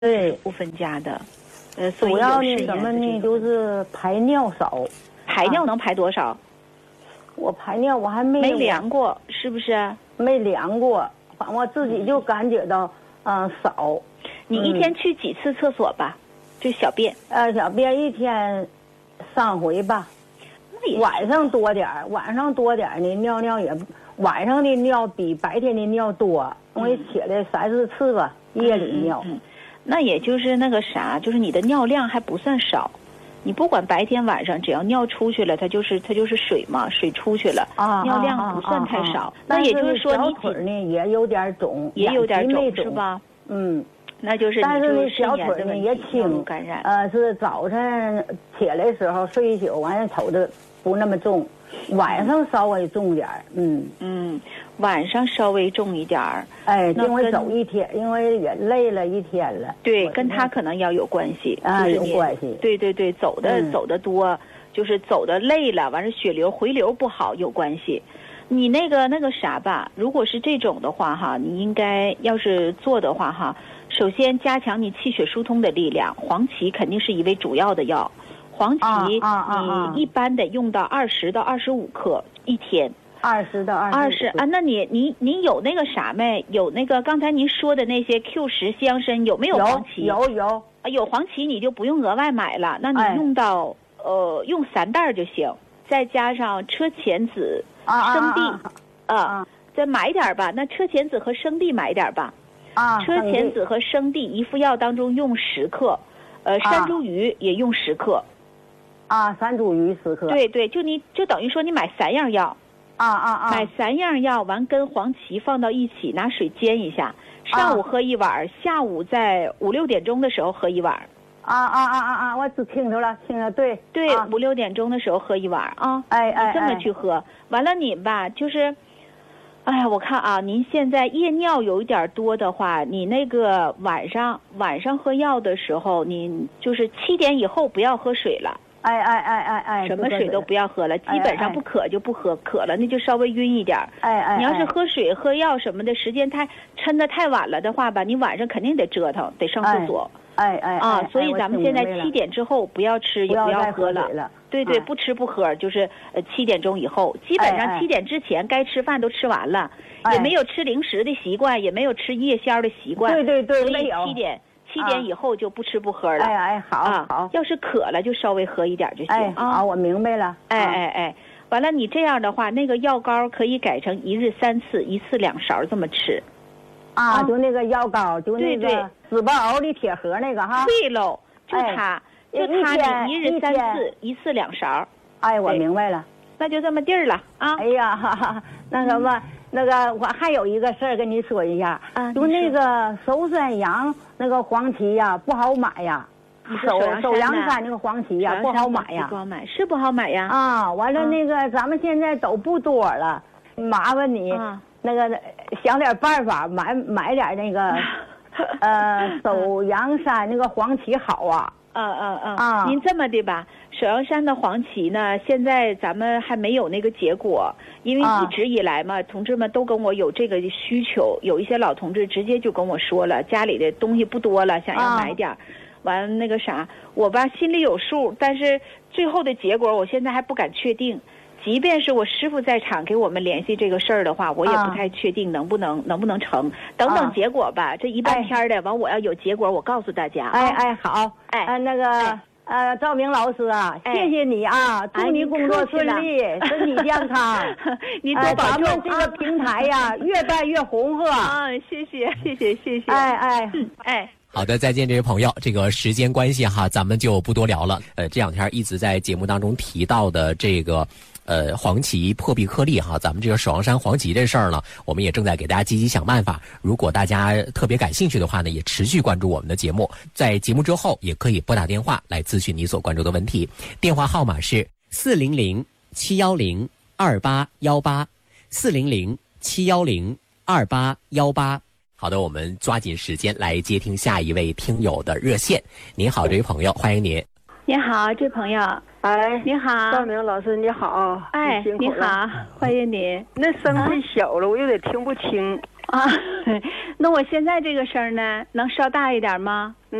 对， 不分家的。所以主要有那什么呢， 食盐的这个就是排尿少。 排尿能排多少？ 我排尿我还没量过，是不是？ 没量过，反正我自己就感觉到少。 你一天去几次厕所吧？就小便。 小便一天3回吧。晚上多点儿，呢，尿也晚上的尿比白天的尿多，因为起来3、4次吧，夜里尿。 那也就是那个啥，就是你的尿量还不算少。你不管白天晚上，只要尿出去了，它就是水嘛，水出去了，尿量不算太少。那也就是说你小腿呢也有点肿， 也有点肿是吧？那就是但是呢小腿呢也轻， 感染。 是早晨起来的时候睡一宿，完了瞅着不那么重，晚上稍微重点儿。 晚上稍微重一点儿。 因为走一天，因为也累了一天了。 对，跟他可能要有关系。 有关系。 对，走的多，就是走的累了，完了血流回流不好有关系。你那个啥吧，如果是这种的话哈，你应该要是做的话哈，首先加强你气血疏通的力量，黄芪肯定是一味主要的药。黄芪你一般得用到20到25克一天。 20到25 啊？那你有那个啥没？有那个刚才您说的那些 Q10香参有没有黄芪？有黄芪你就不用额外买了，那你用到用3袋就行，再加上车前子、生地再买点吧。那车前子和生地买点吧。车前子和生地一副药当中用10克，山茱萸也用10克。 山茱萸10克。 对，就等于说你买3样药。买3样药完跟黄芪放到一起，拿水煎一下，上午喝1碗，下午在5、6点钟的时候喝1碗。 我只听着了，对 5、6点钟的时候喝1碗啊。你这么去喝，完了你吧就是，我看啊，您现在夜尿有一点多的话，你那个晚上喝药的时候，你就是7点以后不要喝水了。什么水都不要喝了，基本上不渴就不喝，渴了那就稍微晕一点。你要是喝水喝药什么的时间抻得太晚了的话吧，你晚上肯定得折腾，得上厕所。所以咱们现在7点之后不要吃也不要喝了。对，不吃不喝，就是7点钟以后，基本上7点之前该吃饭都吃完了，也没有吃零食的习惯，也没有吃夜宵的习惯。 对， 所以7点以后就不吃不喝了。 好。 要是渴了就稍微喝一点就行。 好，我明白了。 完了你这样的话，那个药膏可以改成1日3次，1次2勺这么吃。 就那个药膏，就那个纸包熬的铁盒那个哈。 对喽，就它，你1日3次，1次2勺。 我明白了。 那就这么地儿了啊。 那什么。我还有一个事儿跟你说一下，就那个首山羊那个黄芪呀不好买呀，首阳山那个黄芪呀不好买呀， 是不好买呀。 完了那个咱们现在都不多了，麻烦你那个想点办法买点那个首阳山那个黄芪好啊。 您这么的吧，首阳山的黄芪呢，现在咱们还没有那个结果，因为一直以来嘛，同志们都跟我有这个需求，有一些老同志直接就跟我说了，家里的东西不多了，想要买点完那个啥，我吧心里有数，但是最后的结果我现在还不敢确定。即便是我师傅在场给我们联系这个事儿的话，我也不太确定能不能成。等结果吧，这一半天的完，我要有结果，我告诉大家。 好。那个赵明老师啊，谢谢你啊，祝你工作顺利，身体健康。 你多保重。 咱们这个平台呀，越办越红火。 谢谢。 好的，再见，这位朋友。这个时间关系哈，咱们就不多聊了。这2天一直在节目当中提到的这个黄芪破壁颗粒哈，咱们这个首阳山黄芪这事儿呢，我们也正在给大家积极想办法。如果大家特别感兴趣的话呢，也持续关注我们的节目，在节目之后也可以拨打电话来咨询你所关注的问题。电话号码是400-710-2818，400-710-2818。好的，我们抓紧时间来接听下一位听友的热线。您好，这位朋友，欢迎您。 你好，这朋友。你好， 赵明老师，你好。 你好，欢迎您。 那声太小了，我有点听不清。 啊，那我现在这个声呢，能稍大一点吗？